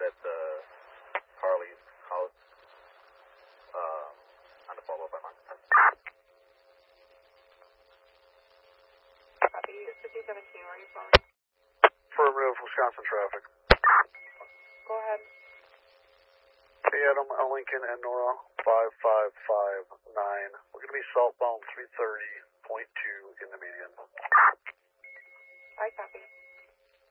at Carly's house on the follow-up by Montana. Copy. 5017, where are you calling? Affirmative, Wisconsin traffic. Go ahead. Hey Adam, Lincoln and Nora, 5559. We're going to be southbound 330.2 in the median. I copy.